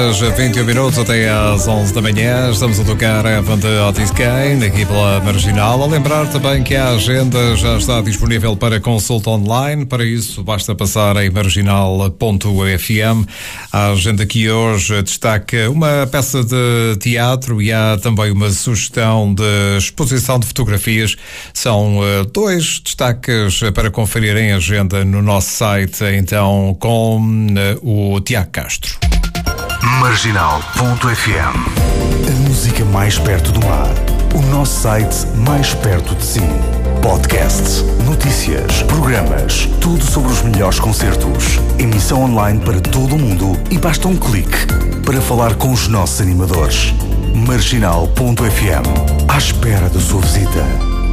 21 minutos até às 11 da manhã, estamos a tocar Evan de Otis Kane, aqui pela Marginal. A lembrar também que a agenda já está disponível para consulta online. Para isso, basta passar em marginal.fm. A agenda aqui hoje destaca uma peça de teatro e há também uma sugestão de exposição de fotografias. São dois destaques para conferir em agenda no nosso site, então, com o Tiago Castro. Marginal.fm. A música mais perto do mar. O nosso site mais perto de si. Podcasts, notícias, programas, tudo sobre os melhores concertos. Emissão online para todo o mundo e basta um clique para falar com os nossos animadores. Marginal.fm. À espera da sua visita.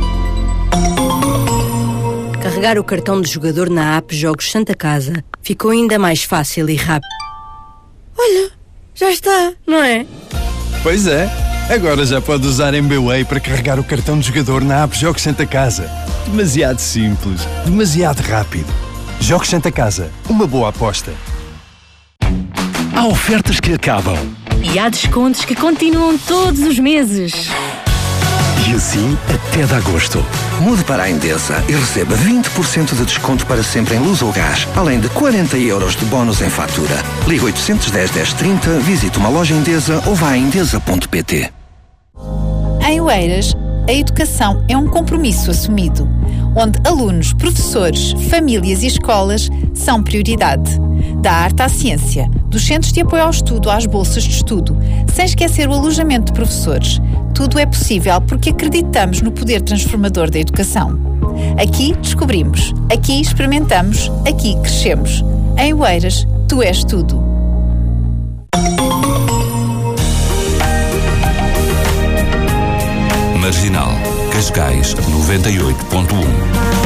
Carregar o cartão de jogador na app Jogos Santa Casa ficou ainda mais fácil e rápido. Olha, já está, não é? Pois é, agora já pode usar MBWay para carregar o cartão de jogador na app Jogos Santa Casa. Demasiado simples, demasiado rápido. Jogos Santa Casa, uma boa aposta. Há ofertas que acabam. E há descontos que continuam todos os meses. E assim até de agosto. Mude para a Endesa e receba 20% de desconto para sempre em luz ou gás, além de 40 euros de bónus em fatura. Ligue 810 1030, visite uma loja Endesa ou vá a endesa.pt. Em Oeiras, a educação é um compromisso assumido, onde alunos, professores, famílias e escolas são prioridade. Da arte à ciência, dos centros de apoio ao estudo às bolsas de estudo, sem esquecer o alojamento de professores. Tudo é possível porque acreditamos no poder transformador da educação. Aqui descobrimos, aqui experimentamos, aqui crescemos. Em Oeiras, tu és tudo. Marginal, Cascais 98.1.